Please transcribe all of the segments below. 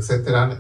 etcétera,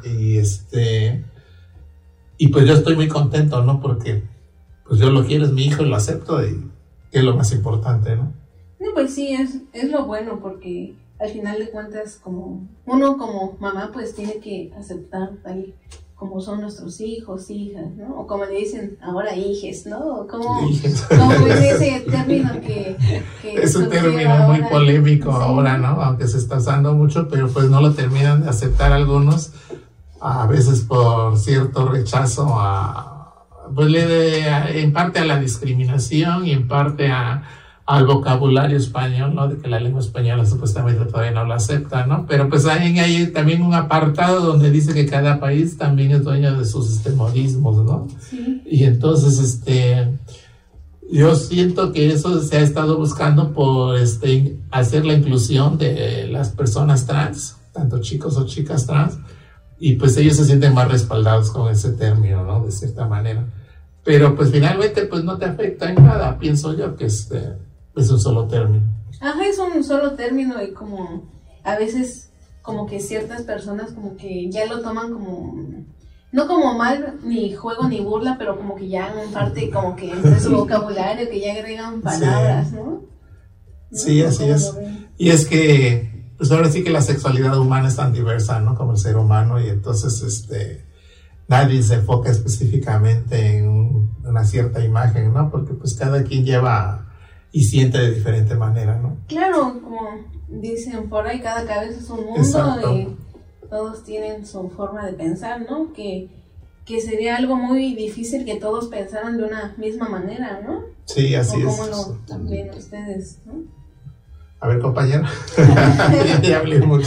y pues yo estoy muy contento, ¿no? Porque pues yo lo quiero, es mi hijo y lo acepto, y es lo más importante, ¿no? Sí, pues sí, es lo bueno, porque al final de cuentas, como uno como mamá, pues tiene que aceptar tal como son nuestros hijos, hijas, ¿no? O como le dicen ahora, hijes, ¿no? Como es ese término que es un término ahora, muy polémico, sí, ahora, ¿no? Aunque se está usando mucho, pero pues no lo terminan de aceptar algunos, a veces por cierto rechazo pues en parte a la discriminación y en parte al vocabulario español, ¿no? De que la lengua española supuestamente todavía no lo acepta, ¿no? Pero pues hay también un apartado donde dice que cada país también es dueño de sus modismos, ¿no? Sí. Y entonces, yo siento que eso se ha estado buscando por hacer la inclusión de las personas trans, tanto chicos o chicas trans, y pues ellos se sienten más respaldados con ese término, ¿no? De cierta manera. Pero pues finalmente pues no te afecta en nada, pienso yo que es un solo término. Ajá, es un solo término, y como a veces como que ciertas personas como que ya lo toman como, no como mal, ni juego ni burla, pero como que ya en parte como que entre su vocabulario, que ya agregan palabras, sí, ¿no? Sí, así es. Y es que pues ahora sí que la sexualidad humana es tan diversa, ¿no? Como el ser humano, y entonces nadie se enfoca específicamente en una cierta imagen, ¿no? Porque pues cada quien lleva y siente de diferente manera, ¿no? Claro, como dicen por ahí, cada cabeza es un mundo. Exacto. Y todos tienen su forma de pensar, ¿no? Que sería algo muy difícil que todos pensaran de una misma manera, ¿no? Sí, así es. Como lo también ustedes, ¿no? A ver, compañero, ya hablé mucho.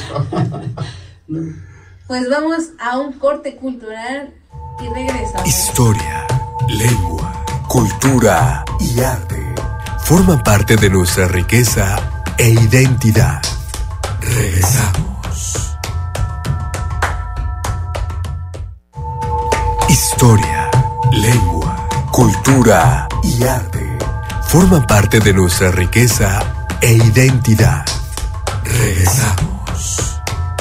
Pues vamos a un corte cultural y regresamos. Historia, lengua, cultura y arte forman parte de nuestra riqueza e identidad. Regresamos. Historia, lengua, cultura y arte forman parte de nuestra riqueza e identidad. Regresamos.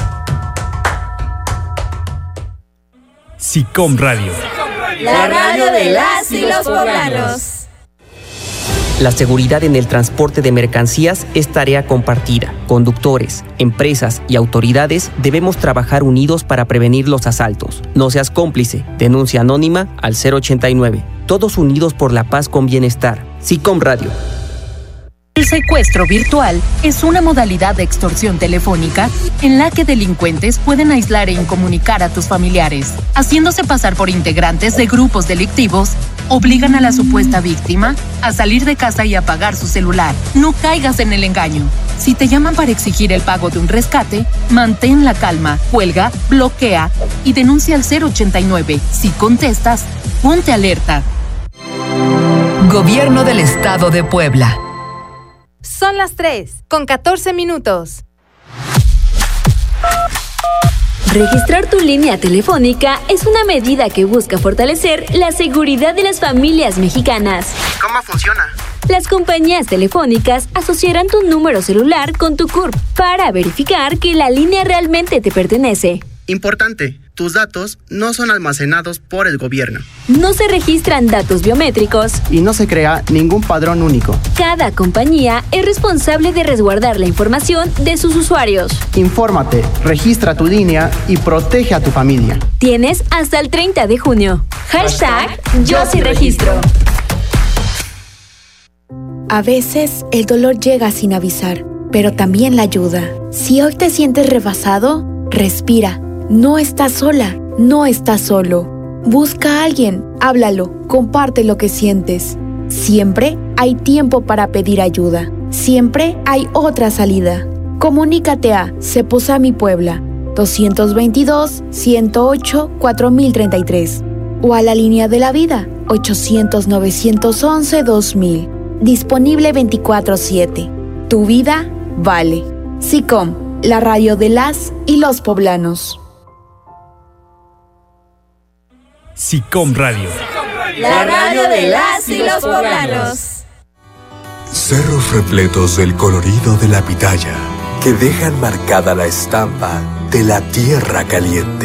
SICOM Radio. La radio de las y los poblanos. La seguridad en el transporte de mercancías es tarea compartida. Conductores, empresas y autoridades debemos trabajar unidos para prevenir los asaltos. No seas cómplice. Denuncia anónima al 089. Todos unidos por la paz con bienestar. SICOM Radio. El secuestro virtual es una modalidad de extorsión telefónica en la que delincuentes pueden aislar e incomunicar a tus familiares. Haciéndose pasar por integrantes de grupos delictivos, obligan a la supuesta víctima a salir de casa y apagar su celular. No caigas en el engaño. Si te llaman para exigir el pago de un rescate, mantén la calma, cuelga, bloquea y denuncia al 089. Si contestas, ponte alerta. Gobierno del Estado de Puebla. Son las 3:14. Registrar tu línea telefónica es una medida que busca fortalecer la seguridad de las familias mexicanas. ¿Cómo funciona? Las compañías telefónicas asociarán tu número celular con tu CURP para verificar que la línea realmente te pertenece. Importante, tus datos no son almacenados por el gobierno. No se registran datos biométricos. Y no se crea ningún padrón único. Cada compañía es responsable de resguardar la información de sus usuarios. Infórmate, registra tu línea y protege a tu familia. Tienes hasta el 30 de junio. Hashtag Yo sí registro. A veces el dolor llega sin avisar, pero también la ayuda. Si hoy te sientes rebasado, respira. No estás sola, no estás solo. Busca a alguien, háblalo, comparte lo que sientes. Siempre hay tiempo para pedir ayuda. Siempre hay otra salida. Comunícate a Ceposami Puebla 222-108-4033 o a la línea de la vida 800-911-2000. Disponible 24/7. Tu vida vale. SICOM, la radio de las y los poblanos. SICOM Radio. La radio de las y los poblanos. Cerros repletos del colorido de la pitaya que dejan marcada la estampa de la tierra caliente.